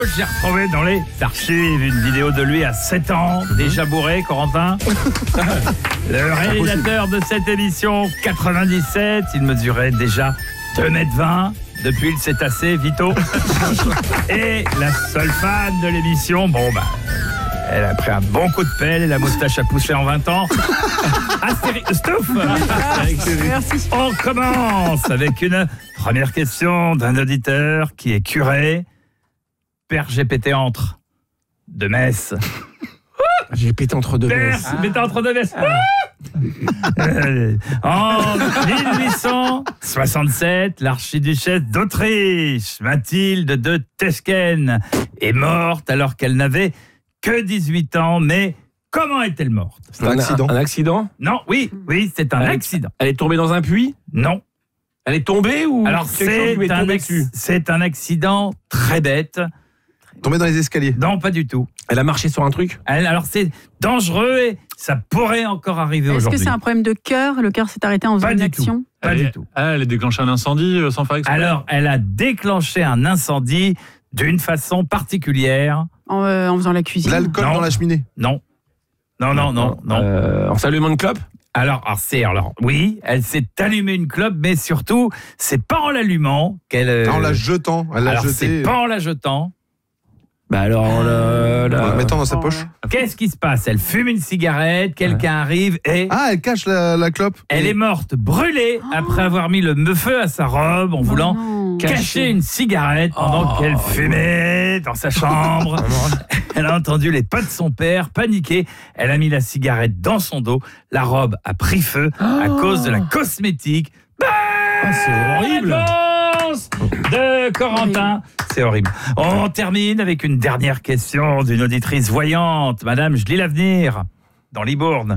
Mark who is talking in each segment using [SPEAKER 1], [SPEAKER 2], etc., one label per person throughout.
[SPEAKER 1] J'ai retrouvé dans les archives une vidéo de lui à 7 ans, déjà bourré, Corentin. Le réalisateur de cette émission, 97, il mesurait déjà 2,20 m. Depuis, il s'est tassé, Vito. Et la seule fan de l'émission, elle a pris un bon coup de pelle et la moustache a poussé en 20 ans. Stouff.
[SPEAKER 2] Merci.
[SPEAKER 1] On commence avec une première question d'un auditeur qui est curé. Père GPT entre de Metz.
[SPEAKER 3] J'ai pété entre deux messes.
[SPEAKER 1] Père GPT entre deux Metz. En 1867, l'archiduchesse d'Autriche, Mathilde de Teschen, est morte alors qu'elle n'avait que 18 ans. Mais comment est-elle morte?
[SPEAKER 3] C'est un accident. Un accident?
[SPEAKER 1] Non, oui, c'est un accident.
[SPEAKER 3] Elle est tombée dans un puits?
[SPEAKER 1] Non.
[SPEAKER 3] Elle est tombée ou
[SPEAKER 1] alors
[SPEAKER 3] quelque chose lui est tombé dessus?
[SPEAKER 1] C'est un accident très bête.
[SPEAKER 4] Tombée dans les escaliers?
[SPEAKER 1] Non, pas du tout.
[SPEAKER 3] Elle a marché sur un truc?
[SPEAKER 1] Alors c'est dangereux et ça pourrait encore arriver aujourd'hui.
[SPEAKER 2] Est-ce que c'est un problème de cœur? Le cœur s'est arrêté en faisant une action?
[SPEAKER 1] Pas du tout.
[SPEAKER 5] Elle a déclenché un incendie sans faire exprès?
[SPEAKER 1] Alors, elle a déclenché un incendie d'une façon particulière.
[SPEAKER 2] En faisant la cuisine?
[SPEAKER 4] L'alcool dans la cheminée?
[SPEAKER 1] Non. Non.
[SPEAKER 3] En s'allumant une clope?
[SPEAKER 1] Alors, oui, elle s'est allumée une clope, mais surtout, c'est pas en l'allumant qu'elle...
[SPEAKER 4] En la jetant. Elle l'a
[SPEAKER 1] alors,
[SPEAKER 4] jetée.
[SPEAKER 1] c'est pas en la jetant.
[SPEAKER 3] Alors,
[SPEAKER 4] En la mettant dans sa poche.
[SPEAKER 1] Qu'est-ce qui se passe? Elle fume une cigarette, quelqu'un arrive et...
[SPEAKER 4] Ah, elle cache la clope.
[SPEAKER 1] Elle est morte brûlée après avoir mis le feu à sa robe en voulant cacher une cigarette pendant qu'elle fumait dans sa chambre. Elle a entendu les pas de son père paniquer. Elle a mis la cigarette dans son dos. La robe a pris feu à cause de la cosmétique.
[SPEAKER 3] c'est horrible.
[SPEAKER 1] Réponse de Corentin. C'est horrible. On termine avec une dernière question d'une auditrice voyante. Madame, je lis l'avenir. Dans Libourne.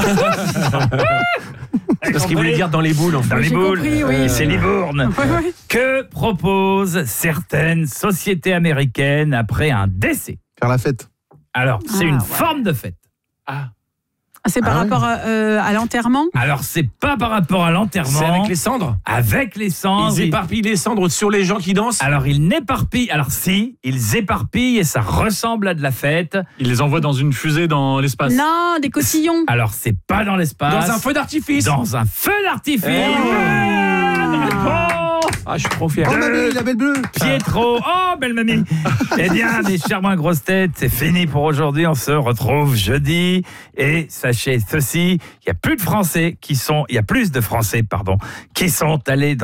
[SPEAKER 3] C'est parce qu'il voulait dire dans les boules. En fait.
[SPEAKER 1] Dans les boules.
[SPEAKER 2] Compris, oui.
[SPEAKER 1] C'est Libourne.
[SPEAKER 2] Oui.
[SPEAKER 1] Que proposent certaines sociétés américaines après un décès?
[SPEAKER 4] Faire la fête.
[SPEAKER 1] Alors, c'est une forme de fête.
[SPEAKER 2] C'est par rapport à l'enterrement?
[SPEAKER 1] Alors, c'est pas par rapport à l'enterrement.
[SPEAKER 3] C'est avec les cendres?
[SPEAKER 1] Avec les cendres.
[SPEAKER 3] Ils éparpillent les cendres sur les gens qui dansent?
[SPEAKER 1] Alors, ils n'éparpillent. Alors, si, ils éparpillent et ça ressemble à de la fête.
[SPEAKER 5] Il les envoie dans une fusée dans l'espace?
[SPEAKER 2] Non, des cotillons.
[SPEAKER 1] Alors, c'est pas dans l'espace.
[SPEAKER 3] Dans un feu d'artifice?
[SPEAKER 1] Dans un feu d'artifice. Bonne réponse.
[SPEAKER 3] Je suis trop fier.
[SPEAKER 4] Oh, mamie, la belle bleue.
[SPEAKER 1] Pietro, belle mamie. Eh bien, mes chers moins grosses têtes, c'est fini pour aujourd'hui. On se retrouve jeudi. Et sachez ceci, il y a plus de Français qui sont allés dans